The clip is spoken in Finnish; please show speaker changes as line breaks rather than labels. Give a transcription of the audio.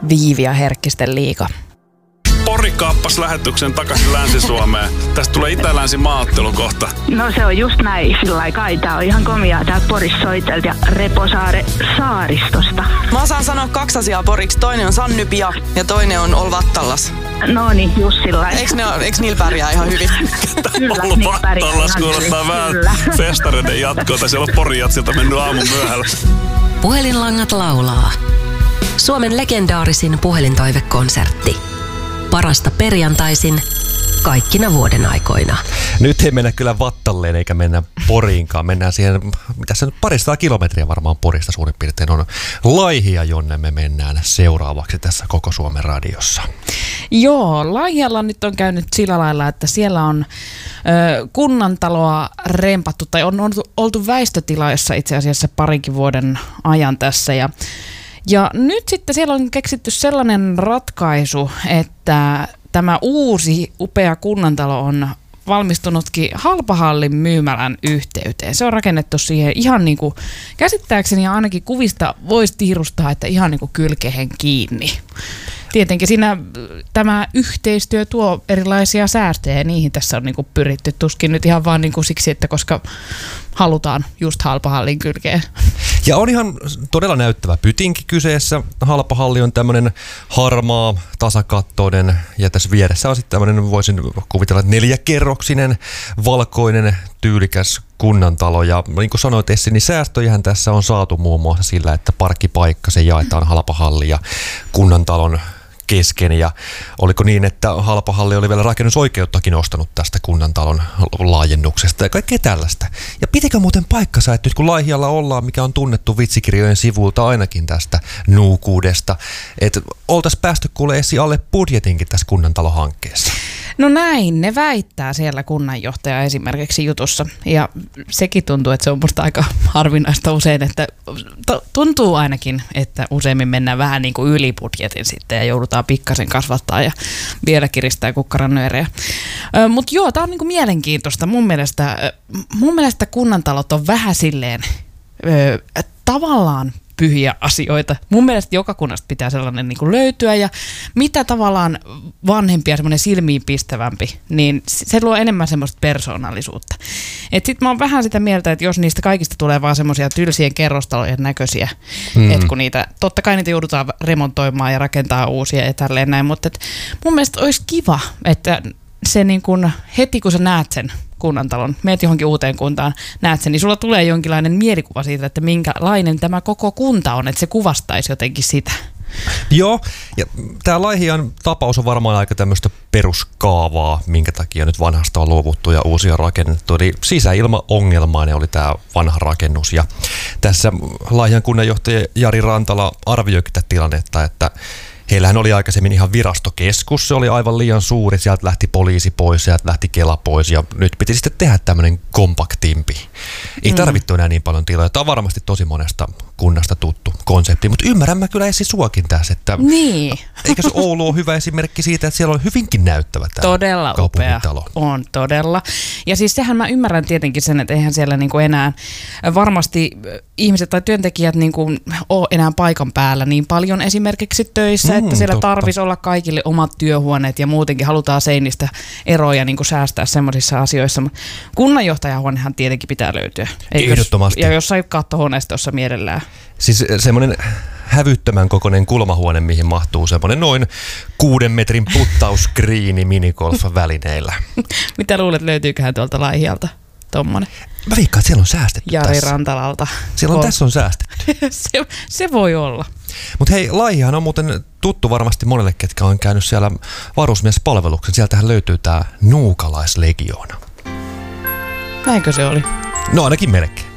Viivi ja Herkkisten liiga.
Pori kaappasi lähetyksen takaisin Länsi-Suomeen. Tästä tulee itä-länsi maaottelu kohta.
No se on just näin, sillä kai. Tää on ihan komiaa. Täältä Porissa soitelta ja Reposaare saaristosta.
Mä osaan sanoa 2 asiaa poriksi. Toinen on Sannypia ja toinen on Olvattallas.
No niin, just sillä
Eiks niillä pärjää ihan hyvin?
Kyllä, niillä pärjää ihan hyvin.
Kuulostaa vähän festareiden jatkoa. Siellä on Porijatsilta mennyt aamun myöhällä.
Puhelinlangat laulaa. Suomen legendaarisin puhelintoivekonsertti. Parasta perjantaisin kaikkina vuoden aikoina.
Nyt ei mennä kyllä Vattalleen eikä mennä Poriinkaan. Mennään siihen, mitä se nyt 200 kilometriä varmaan Porista suurin piirtein on, Laihia, jonne me mennään seuraavaksi tässä Koko Suomen radiossa.
Joo, Laihialla nyt on käynyt sillä lailla, että siellä on kunnantaloa rempattu tai on oltu väistötilaissa itse asiassa parinkin vuoden ajan tässä ja nyt sitten siellä on keksitty sellainen ratkaisu, että tämä uusi upea kunnantalo on valmistunutkin Halpahallin myymälän yhteyteen. Se on rakennettu siihen ihan niin kuin käsittääkseni ja ainakin kuvista voisi tiirustaa, että ihan niin kuin kylkeen kiinni. Tietenkin siinä tämä yhteistyö tuo erilaisia säästöjä ja niihin tässä on niin kuin pyritty. Tuskin nyt ihan vaan niin kuin siksi, että koska halutaan just Halpahallin kylkeen.
Ja on ihan todella näyttävä pytinki kyseessä. Halpahalli on tämmöinen harmaa, tasakattoinen ja tässä vieressä on sitten tämmöinen, voisin kuvitella, 4-kerroksinen, valkoinen, tyylikäs kunnantalo. Ja niin kuin sanoit Essi, niin säästöjähän tässä on saatu muun muassa sillä, että parkkipaikka se jaetaan Halpahalli ja kunnantalon kesken. Ja oliko niin, että Halpahalli oli vielä rakennusoikeuttakin ostanut tästä kunnantalon laajennuksesta ja kaikkea tällaista. Ja pitikö muuten paikkansa, että nyt kun Laihialla ollaan, mikä on tunnettu vitsikirjojen sivulta ainakin tästä nuukuudesta, että oltaisiin päästy kuule Essi alle budjetinkin tässä kunnantalohankkeessa?
No näin, ne väittää siellä kunnanjohtaja esimerkiksi jutussa. Ja sekin tuntuu, että se on musta aika harvinaista usein, että tuntuu ainakin, että useimmin mennään vähän niin kuin yli budjetin sitten ja joudutaan pikkasen kasvattaa ja vielä kiristää kukkarannyörejä. Mutta joo, tää on niin kuin mielenkiintoista. Mun mielestä kunnantalot on vähän silleen tavallaan pyhiä asioita. Mun mielestä joka kunnasta pitää sellainen niin kuin löytyä ja mitä tavallaan vanhempi ja semmoinen silmiinpistävämpi, niin se luo enemmän semmoista persoonallisuutta. Et sit mä oon vähän sitä mieltä, että jos niistä kaikista tulee vaan semmoisia tylsien kerrostalojen näköisiä, että kun niitä, totta kai niitä joudutaan remontoimaan ja rakentaa uusia ja tälleen näin, mutta mun mielestä olisi kiva, että se niin kuin heti kun sä näet sen kunnantalon, meet johonkin uuteen kuntaan, näet sen, niin sulla tulee jonkinlainen mielikuva siitä, että minkälainen tämä koko kunta on, että se kuvastaisi jotenkin sitä.
Joo, ja tämä Laihian tapaus on varmaan aika tämmöistä peruskaavaa, minkä takia nyt vanhasta on luovuttu ja uusia rakennettu. Eli sisäilmaongelmainen oli tämä vanha rakennus. Ja tässä Laihian kunnanjohtaja Jari Rantala arvioikin tätä tilannetta, että heillähän oli aikaisemmin ihan virastokeskus, se oli aivan liian suuri, sieltä lähti poliisi pois, sieltä lähti Kela pois ja nyt piti sitten tehdä tämmöinen kompaktimpi. Ei tarvittu enää niin paljon tilaa. Tämä on varmasti tosi monesta kunnasta tuttu konsepti, mutta ymmärrän mä kyllä Essi suakin tässä, että
niin.
Eikö se Oulu ole hyvä esimerkki siitä, että siellä on hyvinkin näyttävä tämä
todella
kaupungintalo.
Upea. On todella. Ja siis sehän mä ymmärrän tietenkin sen, että eihän siellä niinku enää varmasti ihmiset tai työntekijät niinku ole enää paikan päällä niin paljon esimerkiksi töissä, että siellä tarvitsisi olla kaikille omat työhuoneet ja muutenkin halutaan seinistä eroja niin kuin säästää semmoisissa asioissa. Kunnanjohtajahuonehan tietenkin pitää löytyä.
Ehdottomasti.
Ja jossain kattohuoneistossa mielellään.
Siis semmoinen hävyttömän kokoinen kulmahuone, mihin mahtuu semmoinen noin 6 metrin puttauskriini minigolf-välineillä.
Mitä luulet, löytyyköhän tuolta Laihialta tommonen?
Mä veikkaan, että siellä on säästetty
Jari
tässä.
Rantalalta.
Tässä on säästetty.
se voi olla.
Mutta hei, Laihihan on muuten tuttu varmasti monelle, ketkä on käynyt siellä varusmiespalveluksen. Sieltähän löytyy tää nuukalaislegioona.
Näinkö se oli?
No ainakin melkein.